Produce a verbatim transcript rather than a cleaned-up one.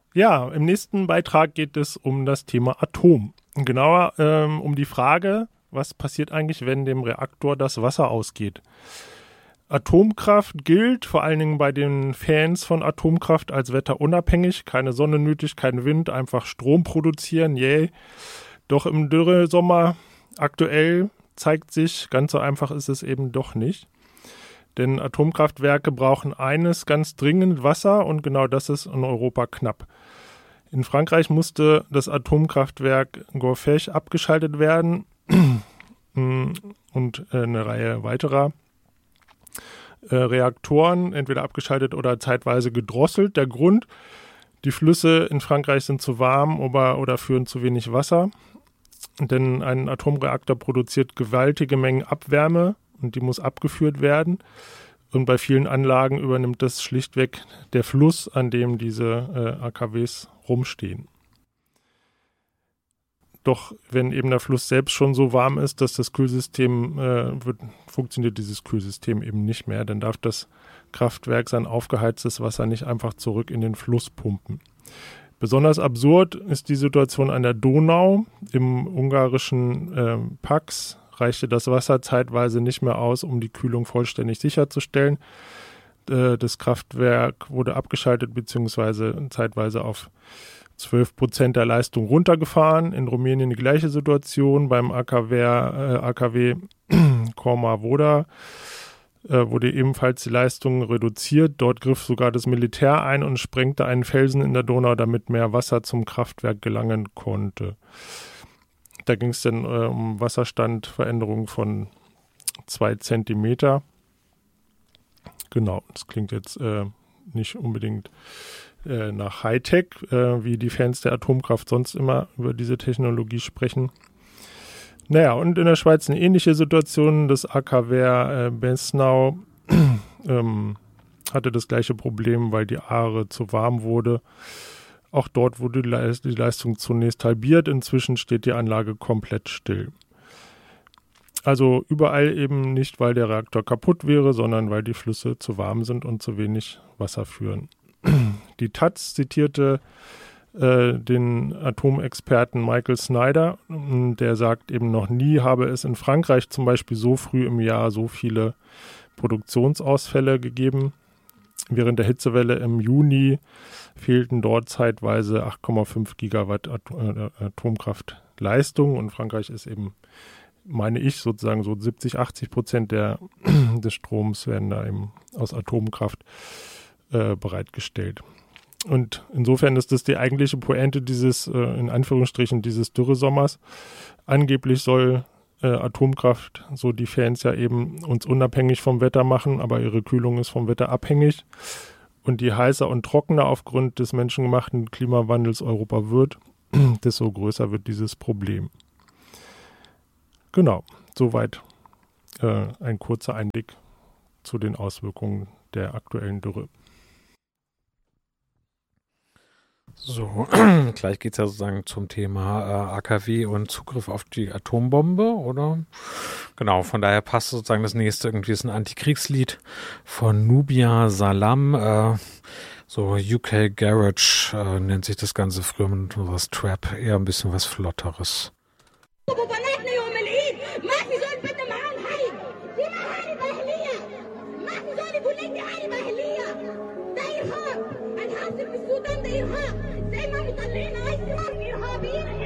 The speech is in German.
Ja, im nächsten Beitrag geht es um das Thema Atom. Genauer ähm, um die Frage, was passiert eigentlich, wenn dem Reaktor das Wasser ausgeht. Atomkraft gilt vor allen Dingen bei den Fans von Atomkraft als wetterunabhängig. Keine Sonne nötig, kein Wind, einfach Strom produzieren, yay. Doch im Dürresommer aktuell zeigt sich, ganz so einfach ist es eben doch nicht. Denn Atomkraftwerke brauchen eines ganz dringend, Wasser, und genau das ist in Europa knapp. In Frankreich musste das Atomkraftwerk Gorfech abgeschaltet werden und eine Reihe weiterer äh, Reaktoren entweder abgeschaltet oder zeitweise gedrosselt. Der Grund: Die Flüsse in Frankreich sind zu warm oder, oder führen zu wenig Wasser. Denn ein Atomreaktor produziert gewaltige Mengen Abwärme und die muss abgeführt werden. Und bei vielen Anlagen übernimmt das schlichtweg der Fluss, an dem diese äh, A K Ws rumstehen. Doch wenn eben der Fluss selbst schon so warm ist, dass das Kühlsystem äh, wird, funktioniert dieses Kühlsystem eben nicht mehr. Dann darf das Kraftwerk sein aufgeheiztes Wasser nicht einfach zurück in den Fluss pumpen. Besonders absurd ist die Situation an der Donau. Im ungarischen äh, Pax reichte das Wasser zeitweise nicht mehr aus, um die Kühlung vollständig sicherzustellen. Äh, das Kraftwerk wurde abgeschaltet bzw. zeitweise auf zwölf Prozent der Leistung runtergefahren. In Rumänien die gleiche Situation. Beim A K W, äh, A K W Corma-Voda äh, wurde ebenfalls die Leistung reduziert. Dort griff sogar das Militär ein und sprengte einen Felsen in der Donau, damit mehr Wasser zum Kraftwerk gelangen konnte. Da ging es dann äh, um Wasserstandveränderungen von zwei Zentimeter. Genau, das klingt jetzt äh, nicht unbedingt äh, nach Hightech, äh, wie die Fans der Atomkraft sonst immer über diese Technologie sprechen. Naja, und in der Schweiz eine ähnliche Situation. Das A K W äh, Besnau ähm, hatte das gleiche Problem, weil die Aare zu warm wurde. Auch dort wurde die Leistung zunächst halbiert. Inzwischen steht die Anlage komplett still. Also überall eben nicht, weil der Reaktor kaputt wäre, sondern weil die Flüsse zu warm sind und zu wenig Wasser führen. Die Taz zitierte äh, den Atomexperten Michael Snyder, der sagt eben, noch nie habe es in Frankreich zum Beispiel so früh im Jahr so viele Produktionsausfälle gegeben. Während der Hitzewelle im Juni fehlten dort zeitweise acht Komma fünf Gigawatt Atomkraftleistung, und Frankreich ist eben, meine ich, sozusagen so siebzig, achtzig Prozent der, des Stroms werden da eben aus Atomkraft äh, bereitgestellt. Und insofern ist das die eigentliche Pointe dieses, äh, in Anführungsstrichen, dieses Dürresommers. Angeblich soll äh, Atomkraft, so die Fans ja eben, uns unabhängig vom Wetter machen, aber ihre Kühlung ist vom Wetter abhängig. Und je heißer und trockener aufgrund des menschengemachten Klimawandels Europa wird, desto größer wird dieses Problem. Genau, soweit äh, ein kurzer Einblick zu den Auswirkungen der aktuellen Dürre. So, gleich geht es ja sozusagen zum Thema äh, A K W und Zugriff auf die Atombombe, oder? Genau, von daher passt sozusagen das nächste, irgendwie ist ein Antikriegslied von Nubia Salam, äh, so U K Garage äh, nennt sich das Ganze, früher mit was Trap, eher ein bisschen was Flotteres. زي ما مطلعين عايز ارهابيين